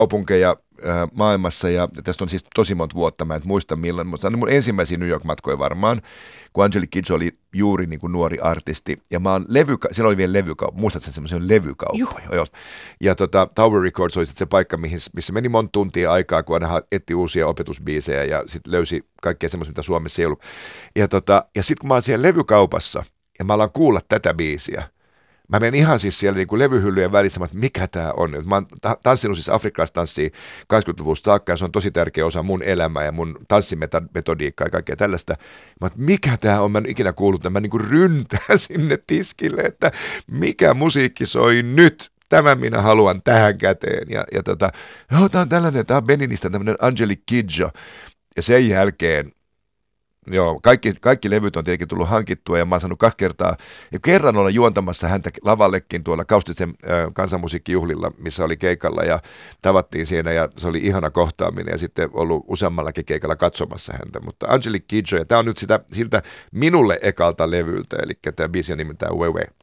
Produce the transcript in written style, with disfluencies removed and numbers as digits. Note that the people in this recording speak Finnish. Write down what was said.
opunkeja maailmassa, ja tästä on siis tosi monta vuotta, mä en muista milloin, mutta se on mun ensimmäisiä New York-matkoja varmaan, kun Angelique Kidjo oli juuri niin kuin nuori artisti, ja mä oon siellä oli vielä levykauppa, muistatko sen semmoisen levykauppa? Joo. Ja Tower Records oli se paikka, missä meni monta tuntia aikaa, kun aina etsi uusia opetusbiisejä, ja sitten löysi kaikkea semmoista, mitä Suomessa ei ollut. Ja sitten kun mä oon siellä levykaupassa, ja mä alan kuulla tätä biisiä, mä menen ihan siis siellä niin kuin levyhyllyjen välissä, että mikä tämä on. Mä oon tanssinut siis afrikkalaistanssia 80-luvusta saakka, ja se on tosi tärkeä osa mun elämää ja mun tanssimetodiikkaa ja kaikkea tällaista. Mä oon, mikä tämä on, mä en ikinä kuullut, mä niin kuin ryntään sinne tiskille, että mikä musiikki soi nyt. Tämän minä haluan tähän käteen. Joo, tää on tällainen, tää on Beninistä tämmöinen Angelique Kidjo. Ja sen jälkeen, joo, kaikki levyt on tietenkin tullut hankittua, ja mä oon saanut 2 kertaa, ja kerran olla juontamassa häntä lavallekin tuolla Kaustisen kansanmusiikkijuhlilla, missä oli keikalla, ja tavattiin siinä, ja se oli ihana kohtaaminen, ja sitten ollut useammallakin keikalla katsomassa häntä, mutta Angelique Kidjo, ja tämä on nyt siltä minulle ekalta levyltä, eli tämä biisi on nimeltään Wewe.